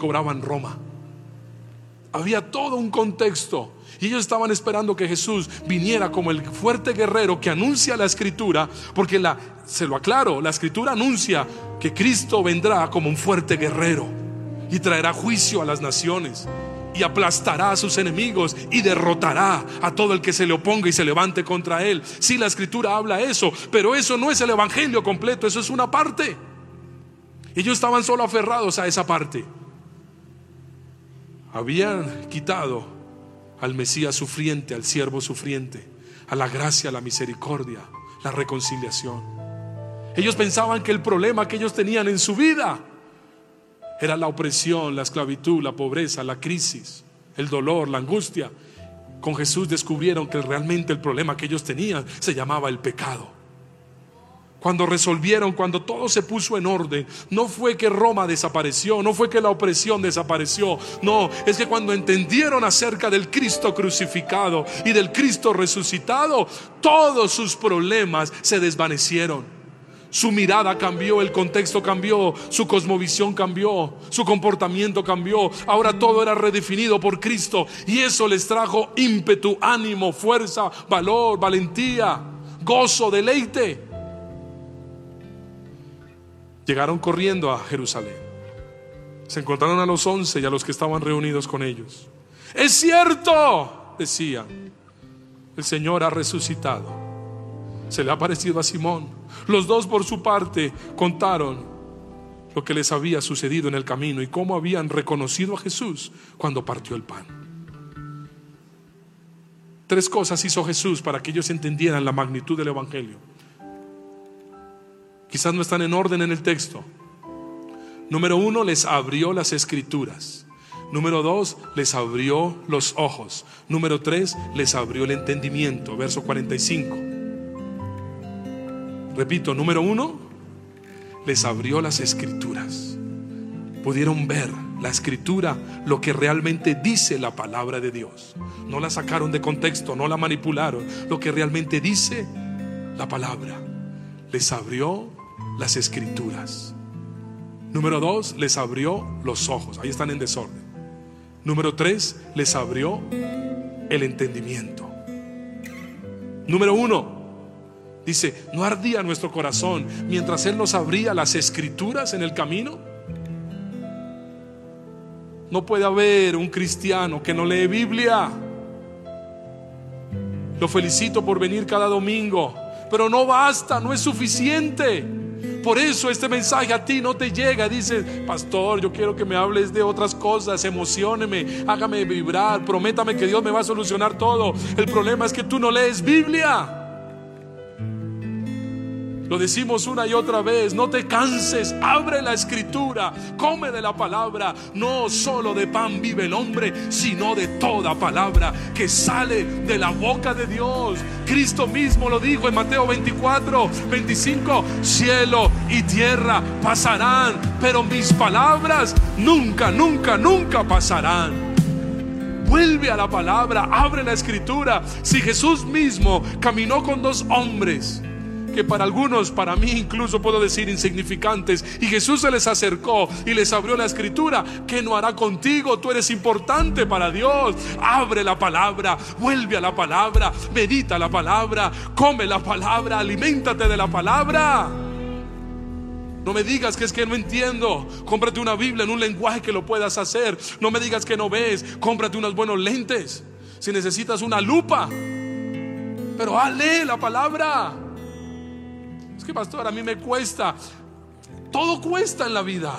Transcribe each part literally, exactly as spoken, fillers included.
cobraban Roma. Había todo un contexto. Y ellos estaban esperando que Jesús viniera como el fuerte guerrero que anuncia la Escritura. Porque la, se lo aclaro, la Escritura anuncia que Cristo vendrá como un fuerte guerrero y traerá juicio a las naciones, y aplastará a sus enemigos y derrotará a todo el que se le oponga y se levante contra él. Sí, la Escritura habla eso, pero eso no es el evangelio completo, eso es una parte. Ellos estaban solo aferrados a esa parte. Habían quitado al Mesías sufriente, al siervo sufriente, a la gracia, a la misericordia, la reconciliación. Ellos pensaban que el problema que ellos tenían en su vida era la opresión, la esclavitud, la pobreza, la crisis, el dolor, la angustia. Con Jesús descubrieron que realmente el problema que ellos tenían se llamaba el pecado. Cuando resolvieron, cuando todo se puso en orden, no fue que Roma desapareció, no fue que la opresión desapareció, no, es que cuando entendieron acerca del Cristo crucificado y del Cristo resucitado, todos sus problemas se desvanecieron. Su mirada cambió, el contexto cambió, su cosmovisión cambió, su comportamiento cambió. Ahora todo era redefinido por Cristo, y eso les trajo ímpetu, ánimo, fuerza, valor, valentía, gozo, deleite. Llegaron corriendo a Jerusalén. Se encontraron a los once y a los que estaban reunidos con ellos. Es cierto, decían, el Señor ha resucitado. Se le ha aparecido a Simón. Los dos por su parte contaron lo que les había sucedido en el camino y cómo habían reconocido a Jesús cuando partió el pan. Tres cosas hizo Jesús para que ellos entendieran la magnitud del evangelio. Quizás no están en orden en el texto. Número uno, les abrió las escrituras. Número dos, les abrió los ojos. Número tres, les abrió el entendimiento. Verso cuarenta y cinco. Repito, número uno, les abrió las escrituras. Pudieron ver la escritura, lo que realmente dice la palabra de Dios. No la sacaron de contexto, no la manipularon. Lo que realmente dice la palabra. Les abrió las escrituras. Número dos, les abrió los ojos. Ahí están en desorden. Número tres, les abrió el entendimiento. Número uno, dice, ¿no ardía nuestro corazón mientras Él nos abría las escrituras en el camino? No puede haber un cristiano que no lee Biblia. Lo felicito por venir cada domingo, pero no basta, no es suficiente. Por eso este mensaje a ti no te llega. Dices, pastor, yo quiero que me hables de otras cosas, emocióneme, hágame vibrar, prométame que Dios me va a solucionar todo. El problema es que tú no lees Biblia. Lo decimos una y otra vez, no te canses, abre la escritura, come de la palabra. No solo de pan vive el hombre, sino de toda palabra que sale de la boca de Dios. Cristo mismo lo dijo en Mateo veinticuatro, veinticinco: cielo y tierra pasarán, pero mis palabras nunca, nunca, nunca pasarán. Vuelve a la palabra, abre la escritura. Si Jesús mismo caminó con dos hombres que para algunos, para mí incluso puedo decir insignificantes, y Jesús se les acercó y les abrió la escritura, ¿qué no hará contigo? Tú eres importante para Dios. Abre la palabra, vuelve a la palabra, medita la palabra, come la palabra, aliméntate de la palabra. No me digas que es que no entiendo. Cómprate una Biblia en un lenguaje que lo puedas hacer. No me digas que no ves. Cómprate unos buenos lentes. Si necesitas una lupa, pero ah, lee la palabra. Es que, pastor, a mí me cuesta. Todo cuesta en la vida.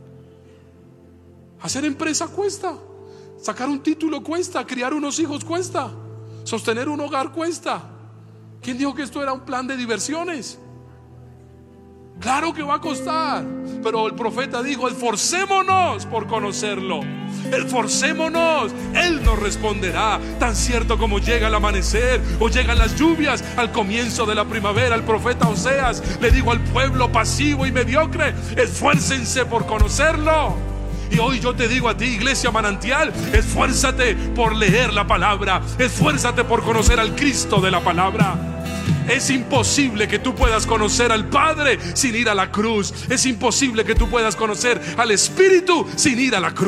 Hacer empresa cuesta. Sacar un título cuesta. Criar unos hijos cuesta. Sostener un hogar cuesta. ¿Quién dijo que esto era un plan de diversiones? Claro que va a costar. Pero el profeta dijo, esforcémonos por conocerlo. Esforcémonos, Él nos responderá. Tan cierto como llega el amanecer o llegan las lluvias al comienzo de la primavera. El profeta Oseas le dijo al pueblo pasivo y mediocre, esfuércense por conocerlo. Y hoy yo te digo a ti, iglesia Manantial, esfuérzate por leer la palabra. Esfuérzate por conocer al Cristo de la palabra. Es imposible que tú puedas conocer al Padre sin ir a la cruz. Es imposible que tú puedas conocer al Espíritu sin ir a la cruz.